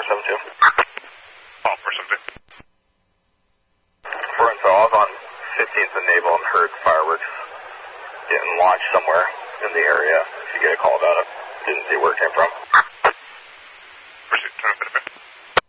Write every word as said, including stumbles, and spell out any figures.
seven two. Oh, four seven two. For info, I was on fifteenth and Naval and heard fireworks getting launched somewhere in the area. If you get a call about it, didn't see where it came from. Pursuit, turn up